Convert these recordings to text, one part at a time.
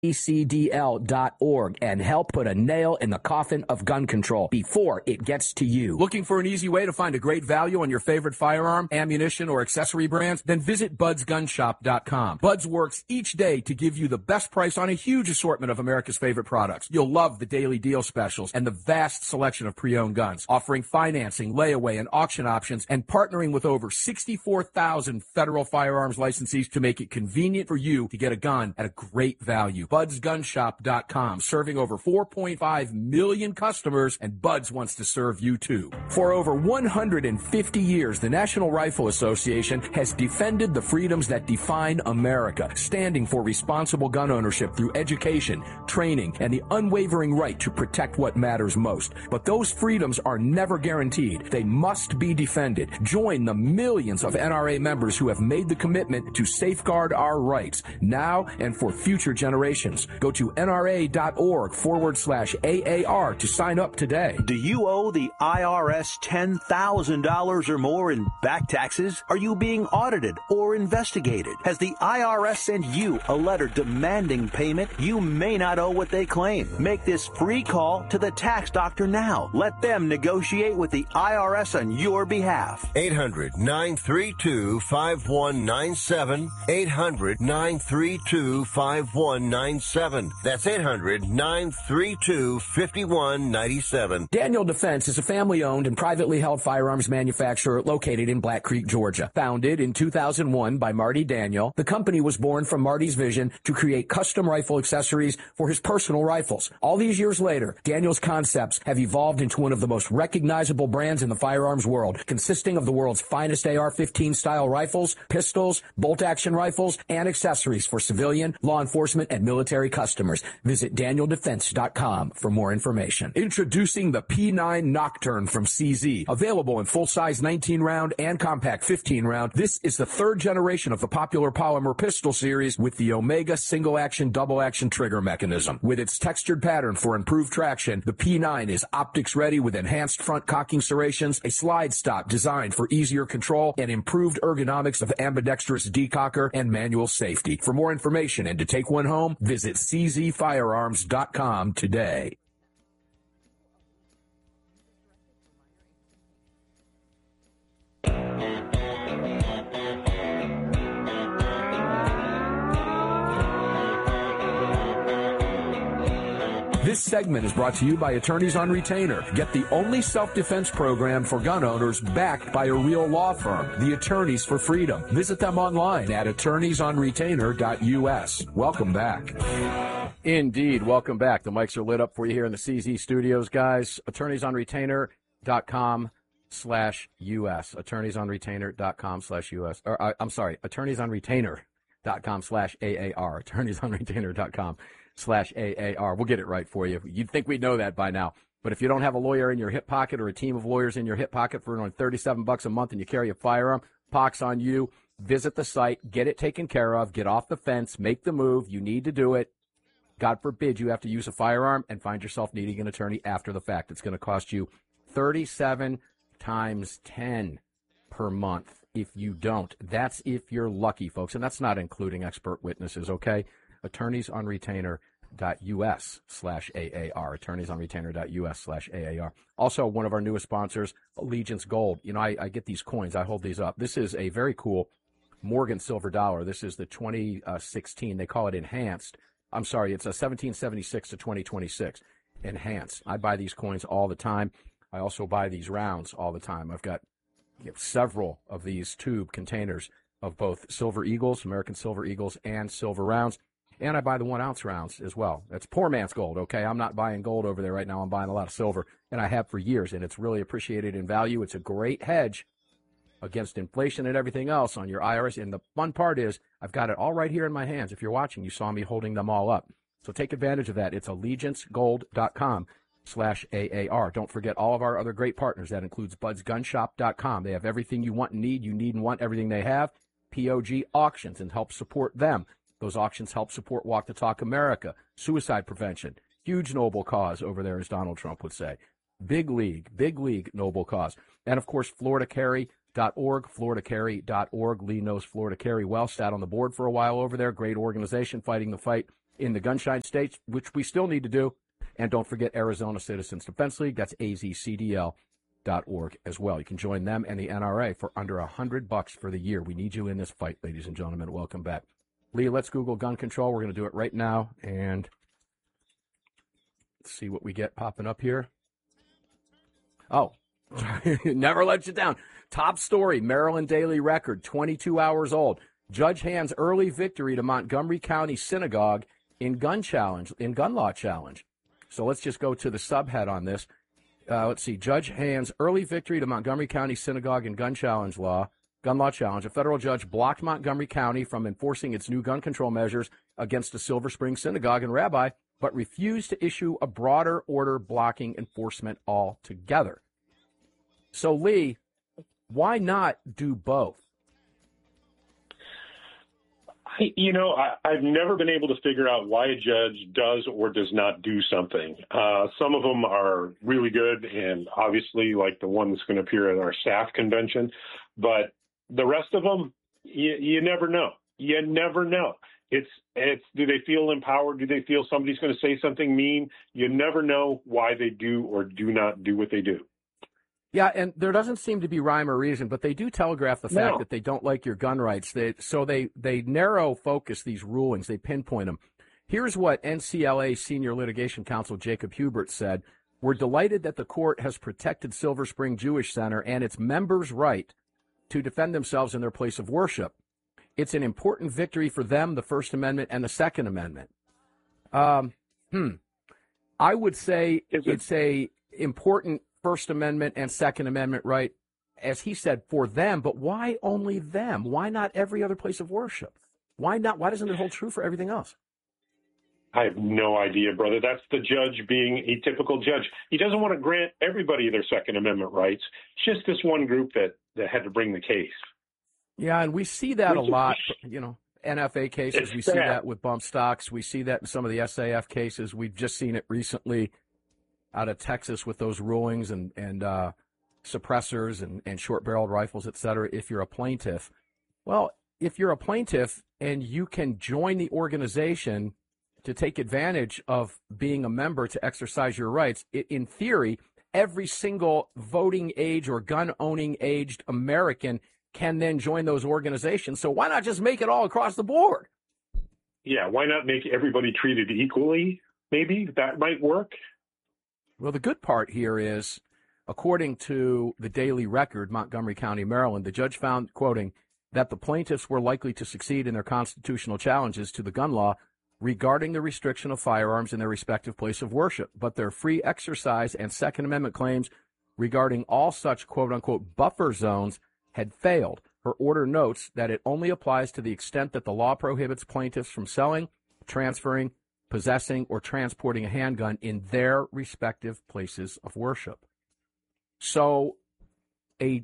ecdl.org and help put a nail in the coffin of gun control before it gets to you. Looking for an easy way to find a great value on your favorite firearm, ammunition, or accessory brands? Then visit budsgunshop.com. Buds works each day to give you the best price on a huge assortment of America's favorite products. You'll love the daily deal specials and the vast selection of pre-owned guns, offering financing, layaway, and auction options, and partnering with over 64,000 federal firearms licensees to make it convenient for you to get a gun at a great value. budsgunshop.com, serving over 4.5 million customers, and Buds wants to serve you too. For over 150 years, the National Rifle Association has defended the freedoms that define America, standing for responsible gun ownership through education, training, and the unwavering right to protect what matters most. But those freedoms are never guaranteed. They must be defended. Join the millions of NRA members who have made the commitment to safeguard our rights now and for future generations. Go to nra.org/AAR to sign up today. Do you owe the IRS $10,000 or more in back taxes? Are you being audited or investigated? Has the IRS sent you a letter demanding payment? You may not owe what they claim. Make this free call to the tax doctor now. Let them negotiate with the IRS on your behalf. 800-932-5197. 800-932-5197. That's 800-932-5197. Daniel Defense is a family-owned and privately held firearms manufacturer located in Black Creek, Georgia. Founded in 2001 by Marty Daniel, the company was born from Marty's vision to create custom rifle accessories for his personal rifles. All these years later, Daniel's concepts have evolved into one of the most recognizable brands in the firearms world, consisting of the world's finest AR-15 style rifles, pistols, bolt-action rifles, and accessories for civilian, law enforcement, and military customers. Visit DanielDefense.com for more information. Introducing the P9 Nocturne from CZ. Available in full-size 19-round and compact 15-round, this is the third generation of the popular polymer pistol series with the Omega single-action, double-action trigger mechanism. With its textured pattern for improved traction, the P9 is optics-ready with enhanced front cocking serrations, a slide stop designed for easier control, and improved ergonomics of ambidextrous decocker and manual safety. For more information and to take one home, visit czfirearms.com today. This segment is brought to you by Attorneys on Retainer. Get the only self-defense program for gun owners backed by a real law firm, the Attorneys for Freedom. Visit them online at attorneysonretainer.us. Welcome back. Indeed, welcome back. The mics are lit up for you here in the CZ studios, guys. Attorneysonretainer.com/US. Attorneysonretainer.com/US. I'm sorry, attorneysonretainer.com/AAR. Attorneysonretainer.com/AAR. We'll get it right for you. You'd think we'd know that by now. But if you don't have a lawyer in your hip pocket or a team of lawyers in your hip pocket for only $37 a month and you carry a firearm, pox on you. Visit the site, get it taken care of, get off the fence, make the move. You need to do it. God forbid you have to use a firearm and find yourself needing an attorney after the fact. It's going to cost you 37 times 10 per month if you don't. That's if you're lucky, folks. And that's not including expert witnesses, okay? attorneysonretainer.us/AAR, attorneysonretainer.us/AAR. Also, one of our newest sponsors, Allegiance Gold. You know, I get these coins. I hold these up. This is a very cool Morgan silver dollar. This is the 2016. They call it enhanced. I'm sorry, it's a 1776 to 2026 enhanced. I buy these coins all the time. I also buy these rounds all the time. I've got several of these tube containers of both Silver Eagles, American Silver Eagles, and silver rounds. And I buy the 1 ounce rounds as well. That's poor man's gold, okay? I'm not buying gold over there right now. I'm buying a lot of silver, and I have for years, and it's really appreciated in value. It's a great hedge against inflation and everything else on your IRS. And the fun part is I've got it all right here in my hands. If you're watching, you saw me holding them all up. So take advantage of that. It's allegiancegold.com/AAR. Don't forget all of our other great partners. That includes budsgunshop.com. They have everything you want and need. You need and want everything they have. POG Auctions, and help support them. Those auctions help support Walk the Talk America, suicide prevention, huge noble cause over there, as Donald Trump would say. Big league noble cause. And, of course, FloridaCarry.org, FloridaCarry.org. Lee knows Florida Carry well, sat on the board for a while over there. Great organization fighting the fight in the gunshine states, which we still need to do. And don't forget Arizona Citizens Defense League. That's azcdl.org as well. You can join them and the NRA for under $100 for the year. We need you in this fight, ladies and gentlemen. Welcome back. Lee, let's Google gun control. We're going to do it right now. And let's see what we get popping up here. Oh, never let you down. Top story, Maryland Daily Record, 22 hours old. Judge hands early victory to Montgomery County Synagogue in gun law challenge. So let's just go to the subhead on this. Let's see. Judge hands early victory to Montgomery County Synagogue in gun law challenge. A federal judge blocked Montgomery County from enforcing its new gun control measures against a Silver Spring synagogue and rabbi, but refused to issue a broader order blocking enforcement altogether. So, Lee, why not do both? I've never been able to figure out why a judge does or does not do something. Some of them are really good, and obviously, like the one that's going to appear at our staff convention. But the rest of them, you never know. You never know. It's. Do they feel empowered? Do they feel somebody's going to say something mean? You never know why they do or do not do what they do. Yeah, and there doesn't seem to be rhyme or reason, but they do telegraph the fact that they don't like your gun rights. So they narrow focus these rulings. They pinpoint them. Here's what NCLA Senior Litigation Counsel Jacob Hubert said. We're delighted that the court has protected Silver Spring Jewish Center and its members' right to defend themselves in their place of worship. It's an important victory for them, the First Amendment and the Second Amendment. I would say it's a important First Amendment and Second Amendment right, as he said, for them. But why only them? Why not every other place of worship? Why not? Why doesn't it hold true for everything else? I have no idea, brother. That's the judge being a typical judge. He doesn't want to grant everybody their Second Amendment rights. It's just this one group that had to bring the case. Yeah, and we see that a lot, NFA cases. We see that with bump stocks. We see that in some of the SAF cases. We've just seen it recently out of Texas with those rulings and suppressors and short-barreled rifles, et cetera. If you're a plaintiff, if you're a plaintiff and you can join the organization to take advantage of being a member to exercise your rights, in theory, every single voting age or gun-owning aged American can then join those organizations. So why not just make it all across the board? Yeah, why not make everybody treated equally? Maybe that might work. Well, the good part here is, according to the Daily Record, Montgomery County, Maryland, the judge found, quoting, that the plaintiffs were likely to succeed in their constitutional challenges to the gun law regarding the restriction of firearms in their respective place of worship, but their free exercise and Second Amendment claims regarding all such quote-unquote buffer zones had failed. Her order notes that it only applies to the extent that the law prohibits plaintiffs from selling, transferring, possessing, or transporting a handgun in their respective places of worship. So a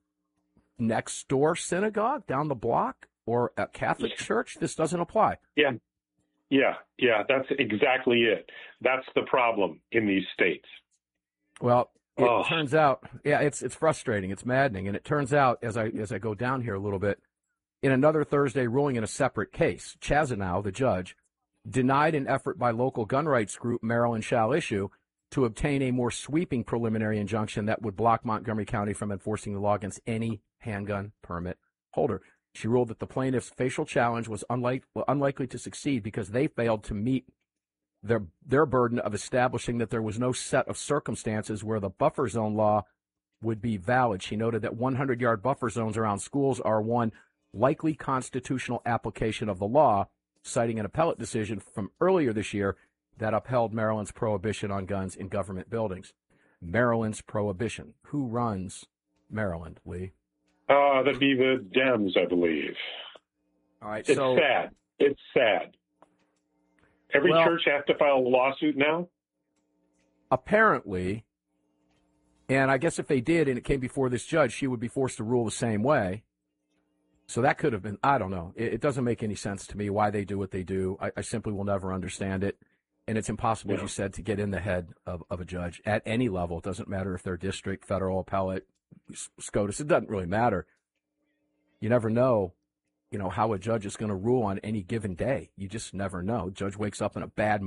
next door synagogue down the block or a Catholic church, this doesn't apply. Yeah, that's exactly it. That's the problem in these states. Well, it turns out, it's frustrating, it's maddening, and it turns out, as I go down here a little bit, in another Thursday ruling in a separate case, Chazanow, the judge, denied an effort by local gun rights group Maryland Shall Issue to obtain a more sweeping preliminary injunction that would block Montgomery County from enforcing the law against any handgun permit holder. She ruled that the plaintiff's facial challenge was unlikely to succeed because they failed to meet their burden of establishing that there was no set of circumstances where the buffer zone law would be valid. She noted that 100-yard buffer zones around schools are one likely constitutional application of the law, citing an appellate decision from earlier this year that upheld Maryland's prohibition on guns in government buildings. Maryland's prohibition. Who runs Maryland, Lee? That'd be the Dems, I believe. All right, It's sad. It's sad. Every church has to file a lawsuit now? Apparently, and I guess if they did and it came before this judge, she would be forced to rule the same way. So that could have been, I don't know. It doesn't make any sense to me why they do what they do. I simply will never understand it. And it's impossible, as you said, to get in the head of a judge at any level. It doesn't matter if they're district, federal, appellate, SCOTUS. It doesn't really matter. You never know how a judge is going to rule on any given day. You just never know. Judge wakes up in a bad